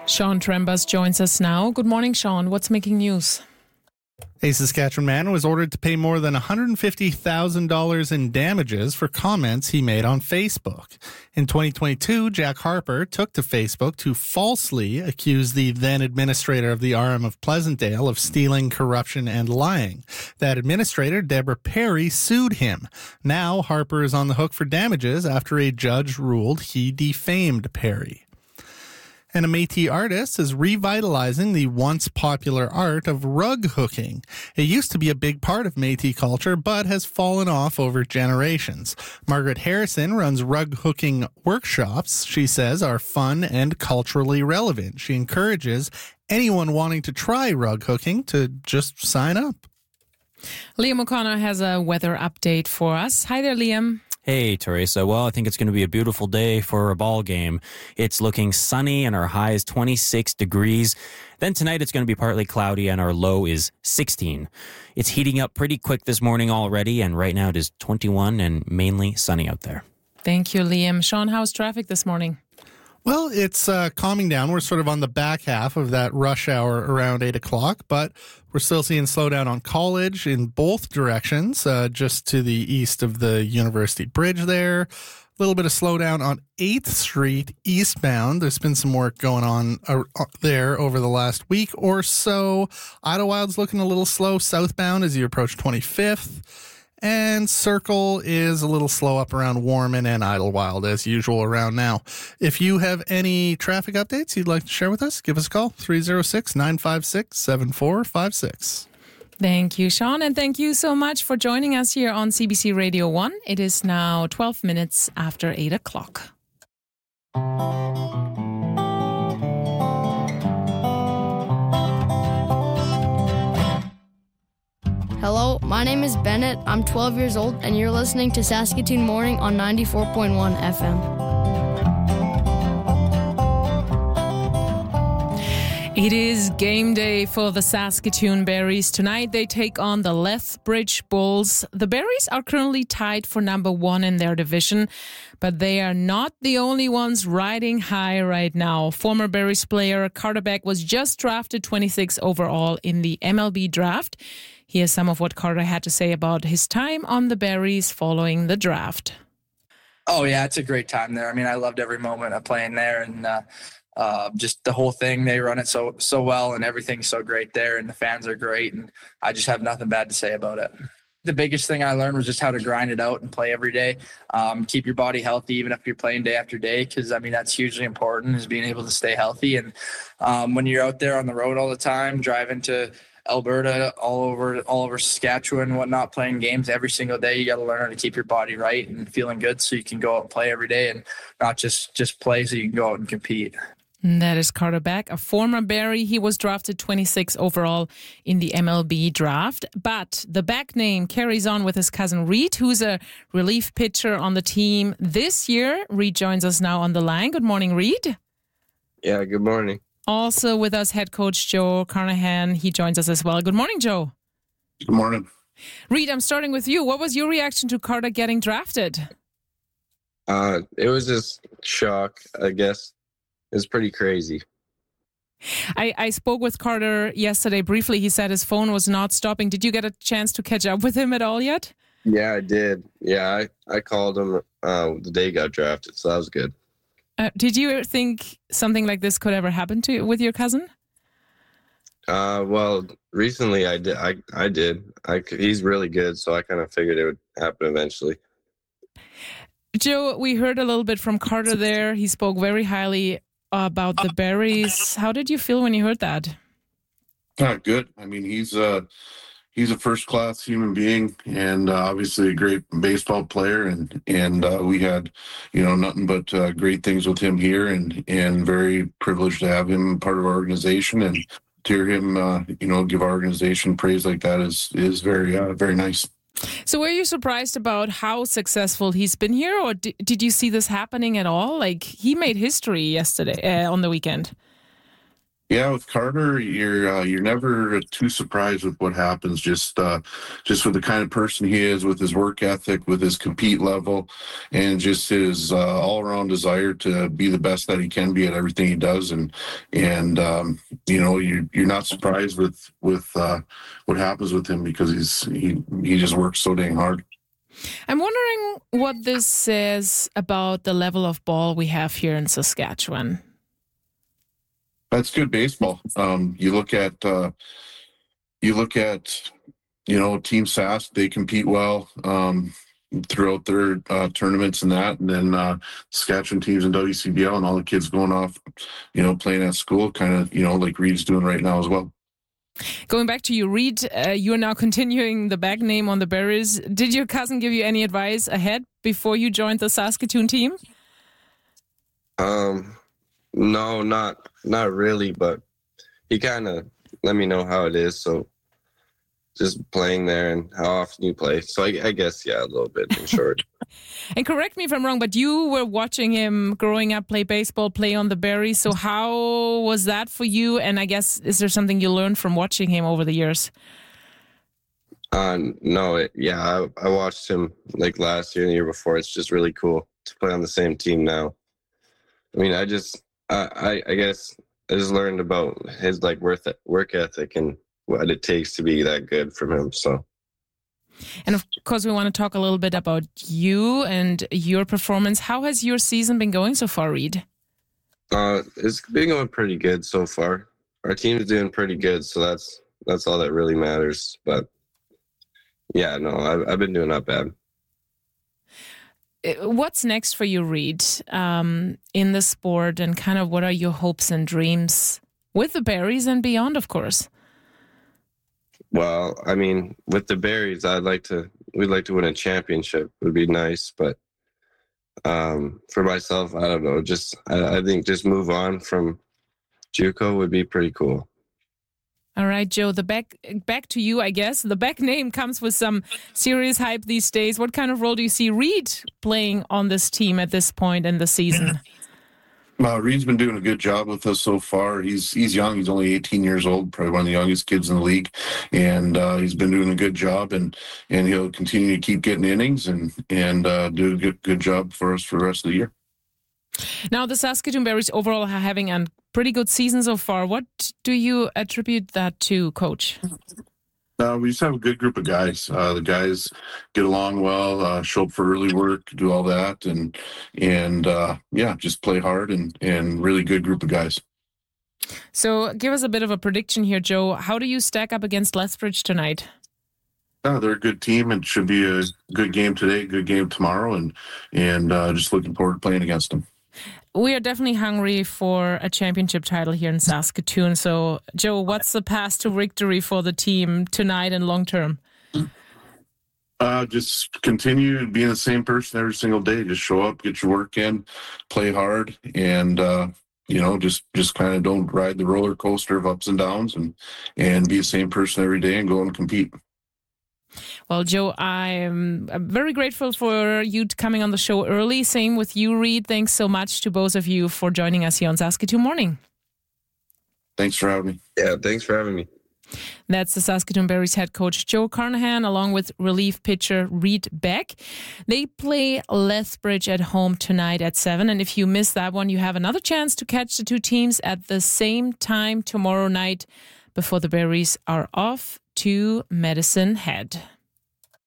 Sean Trembus joins us now. Good morning, Sean. What's making news? A Saskatchewan man was ordered to pay more than $150,000 in damages for comments he made on Facebook. In 2022, Jack Harper took to Facebook to falsely accuse the then administrator of the RM of Pleasantdale of stealing, corruption, and lying. That administrator, Deborah Perry, sued him. Now Harper is on the hook for damages after a judge ruled he defamed Perry. And a Métis artist is revitalizing the once popular art of rug hooking. It used to be a big part of Métis culture, but has fallen off over generations. Margaret Harrison runs rug hooking workshops, she says, are fun and culturally relevant. She encourages anyone wanting to try rug hooking to just sign up. Liam O'Connor has a weather update for us. Hi there, Liam. Hey, Teresa. Well, I think it's going to be a beautiful day for a ball game. It's looking sunny and our high is 26 degrees. Then tonight it's going to be partly cloudy and our low is 16. It's heating up pretty quick this morning already, and right now it is 21 and mainly sunny out there. Thank you, Liam. Sean, how's traffic this morning? Well, it's calming down. We're sort of on the back half of that rush hour around 8 o'clock, but we're still seeing slowdown on College in both directions, just to the east of the University Bridge there. A little bit of slowdown on 8th Street eastbound. There's been some work going on there over the last week or so. Idlewild's looking a little slow southbound as you approach 25th. And Circle is a little slow up around Warman and Idlewild as usual around now. If you have any traffic updates you'd like to share with us, give us a call, 306-956-7456. Thank you, Sean, and thank you so much for joining us here on CBC Radio 1. It is now 12 minutes after 8 o'clock. Hello, my name is Bennett. I'm 12 years old, and you're listening to Saskatoon Morning on 94.1 FM. It is game day for the Saskatoon Berries. Tonight they take on the Lethbridge Bulls. The Berries are currently tied for number 1 in their division, but they are not the only ones riding high right now. Former Berries player Carter Beck was just drafted 26 overall in the MLB draft. Here's some of what Carter had to say about his time on the Berries following the draft. Oh, yeah, it's a great time there. I mean, I loved every moment of playing there, and just the whole thing. They run it so well, and everything's so great there, and the fans are great, and I just have nothing bad to say about it. The biggest thing I learned was just how to grind it out and play every day. Keep your body healthy, even if you're playing day after day, because, I mean, that's hugely important, is being able to stay healthy. And when you're out there on the road all the time, driving to Alberta, all over Saskatchewan and whatnot, playing games every single day, you got to learn how to keep your body right and feeling good so you can go out and play every day and not just play so you can go out and compete. That is Carter Beck, a former Berry. He was drafted 26 overall in the MLB draft. But the Beck name carries on with his cousin Reed, who's a relief pitcher on the team this year. Reed joins us now on the line. Good morning, Reed. Yeah, good morning. Also with us, head coach Joe Carnahan. He joins us as well. Good morning, Joe. Good morning. Reed, I'm starting with you. What was your reaction to Carter getting drafted? It was just shock, I guess. It was pretty crazy. I spoke with Carter yesterday briefly. He said his phone was not stopping. Did you get a chance to catch up with him at all yet? Yeah, I did. Yeah, I called him the day he got drafted, so that was good. Did you think something like this could ever happen with your cousin? Well, recently I did. He's really good, so I kind of figured it would happen eventually. Joe, we heard a little bit from Carter there. He spoke very highly about the Berries. How did you feel when you heard that? Good. I mean, he's a first-class human being, and obviously a great baseball player. And we had, nothing but great things with him here, and very privileged to have him part of our organization. And to hear him, give our organization praise like that is very, very nice. So were you surprised about how successful he's been here, or did you see this happening at all? Like, he made history yesterday on the weekend. Yeah, with Carter, you're never too surprised with what happens. Just with the kind of person he is, with his work ethic, with his compete level, and just his all around desire to be the best that he can be at everything he does. And you're not surprised with what happens with him, because he just works so dang hard. I'm wondering what this says about the level of ball we have here in Saskatchewan. That's good baseball. You look at Team Sask. They compete well throughout their tournaments and that, and then Saskatchewan teams in WCBL, and all the kids going off, playing at school, kind of, like Reed's doing right now as well. Going back to you, Reed, you're now continuing the back name on the Berries. Did your cousin give you any advice ahead before you joined the Saskatoon team? No, not really, but he kind of let me know how it is. So just playing there and how often you play. So I guess, yeah, a little bit in short. And correct me if I'm wrong, but you were watching him growing up play baseball, play on the Berries. So how was that for you? And I guess, is there something you learned from watching him over the years? No, I watched him like last year and the year before. It's just really cool to play on the same team now. I mean, I guess I just learned about his like work ethic and what it takes to be that good from him. So, and of course, we want to talk a little bit about you and your performance. How has your season been going so far, Reed? It's been going pretty good so far. Our team is doing pretty good, so that's all that really matters. But yeah, no, I've been doing not bad. What's next for you, Reed, in the sport, and kind of what are your hopes and dreams with the Berries and beyond, of course? Well, I mean, with the Berries, we'd like to win a championship. It would be nice, but for myself, I don't know. I think just move on from JUCO would be pretty cool. All right, Joe, the back to you, I guess. The back name comes with some serious hype these days. What kind of role do you see Reed playing on this team at this point in the season? Reed's been doing a good job with us so far. He's young. He's only 18 years old, probably one of the youngest kids in the league. And he's been doing a good job, and he'll continue to keep getting innings and do a good job for us for the rest of the year. Now, the Saskatoon Berries overall are having a pretty good season so far. What do you attribute that to, Coach? We just have a good group of guys. The guys get along well, show up for early work, do all that, and just play hard and really good group of guys. So give us a bit of a prediction here, Joe. How do you stack up against Lethbridge tonight? They're a good team, and should be a good game today, good game tomorrow, and just looking forward to playing against them. We are definitely hungry for a championship title here in Saskatoon. So, Joe, what's the path to victory for the team tonight and long term? Just continue being the same person every single day. Just show up, get your work in, play hard, and just kind of don't ride the roller coaster of ups and downs, and be the same person every day and go and compete. Well, Joe, I'm very grateful for you coming on the show early. Same with you, Reed. Thanks so much to both of you for joining us here on Saskatoon Morning. Thanks for having me. Yeah, thanks for having me. That's the Saskatoon Berries head coach Joe Carnahan, along with relief pitcher Reed Beck. They play Lethbridge at home tonight at 7. And if you missed that one, you have another chance to catch the two teams at the same time tomorrow night before the Berries are off to Medicine Head.